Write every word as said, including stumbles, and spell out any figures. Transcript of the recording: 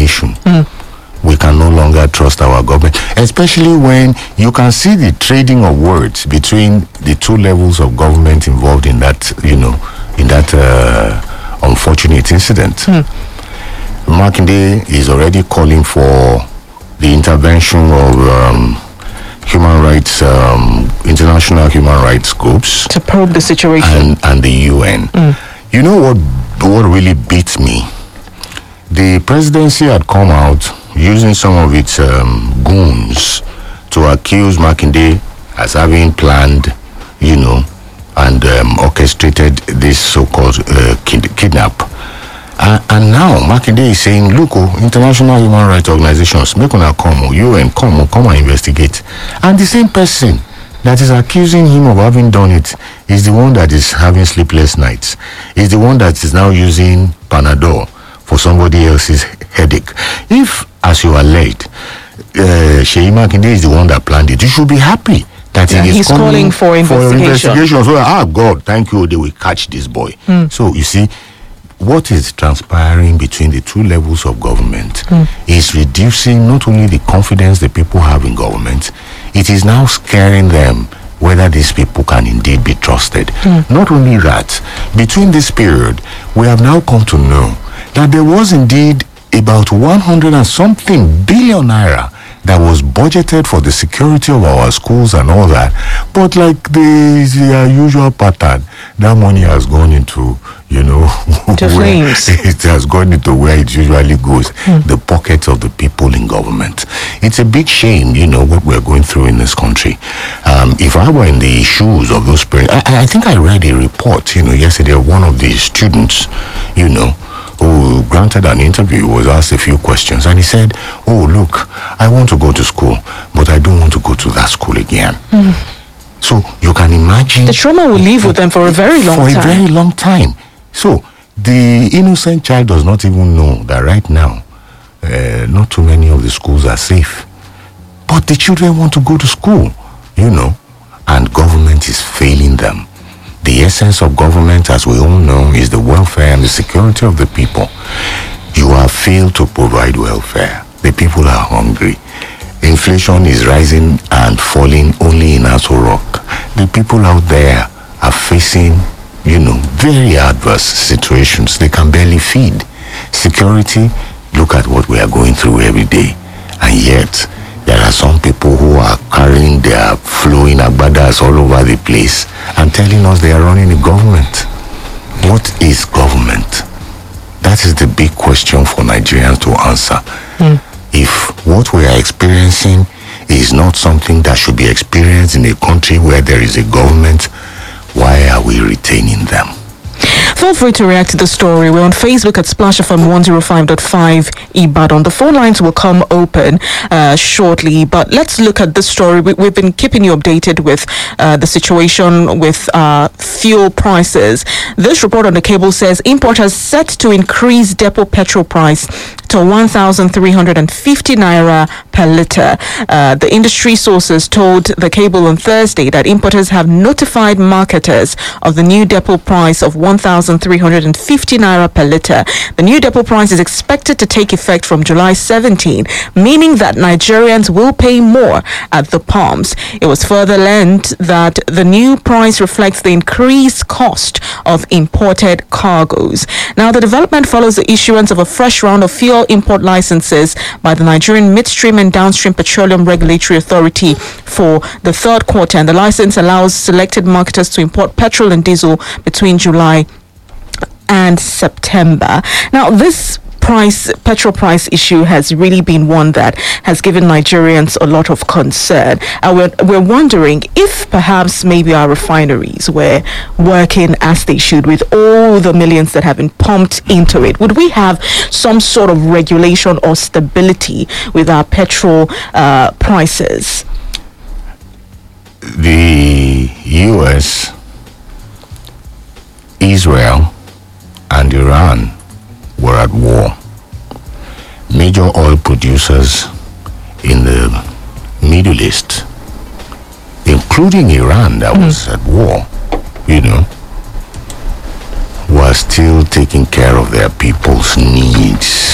nation. Mm. We can no longer trust our government, especially when you can see the trading of words between the two levels of government involved in that, you know, in that uh, unfortunate incident. Mm. Makinde is already calling for the intervention of um, human rights, um, international human rights groups to probe the situation, and, and the U N. Mm. You know what? What really beats me? The presidency had come out using some of its um, goons to accuse Makinde as having planned, you know, and um, orchestrated this so-called uh, kid- kidnap. Uh, and now Makinde is saying, look, oh, international human rights organizations, make una come, oh, U N, come, oh, come and investigate. And the same person that is accusing him of having done it is the one that is having sleepless nights. Is the one that is now using Panadol for somebody else's headache. If, as you alleged, uh, Sheyi Makinde is the one that planned it, you should be happy that yeah, he is he's calling for investigation. For investigation. So, ah, God, thank you, they will catch this boy. Mm. So, you see, what is transpiring between the two levels of government mm. is reducing not only the confidence the people have in government, it is now scaring them whether these people can indeed be trusted. Mm. Not only that, between this period, we have now come to know that there was indeed about one hundred and something billion naira that was budgeted for the security of our schools and all that. But like the, the uh, usual pattern, that money has gone into, you know, to flames. It has gone into where it usually goes, mm. the pockets of the people in government. It's a big shame, you know, what we're going through in this country. Um, if I were in the shoes of those parents, I, I think I read a report, you know, yesterday, one of the students, you know, who granted an interview, was asked a few questions, and he said, oh, look, I want to go to school, but I don't want to go to that school again. Mm. So you can imagine... The trauma will live with them for a very long for time. For a very long time. So the innocent child does not even know that right now, uh, not too many of the schools are safe. But the children want to go to school, you know, and government is failing them. The essence of government, as we all know, is the welfare and the security of the people. You have failed to provide welfare. The people are hungry. Inflation is rising and falling only in Aso Rock. The people out there are facing, you know, very adverse situations. They can barely feed. Security, look at what we are going through every day. And yet, there are some people who are carrying their flowing agbadas all over the place and telling us they are running the government. What is government? That is the big question for Nigerians to answer. Mm. If what we are experiencing is not something that should be experienced in a country where there is a government, why are we retaining them? Feel free to react to the story. We're on Facebook at Splash F M one oh five point five Ibadan. The phone lines will come open uh, shortly, but let's look at this story. We, we've been keeping you updated with uh, the situation with uh, fuel prices. This report on the cable says importers set to increase depot petrol price to one thousand three hundred fifty naira per litre. Uh, the industry sources told the cable on Thursday that importers have notified marketers of the new depot price of one thousand three hundred fifty naira per litre. The new depot price is expected to take effect from July seventeenth, meaning that Nigerians will pay more at the pumps. It was further learned that the new price reflects the increased cost of imported cargoes. Now, the development follows the issuance of a fresh round of fuel import licenses by the Nigerian Midstream and Downstream Petroleum Regulatory Authority for the third quarter, and the license allows selected marketers to import petrol and diesel between July and September. Now, this price, petrol price issue has really been one that has given Nigerians a lot of concern. And we're, we're wondering if perhaps maybe our refineries were working as they should with all the millions that have been pumped into it. Would we have some sort of regulation or stability with our petrol uh, prices? The U S, Israel, and Iran were at war. Major oil producers in the Middle East, including Iran that mm. was at war, you know, were still taking care of their people's needs.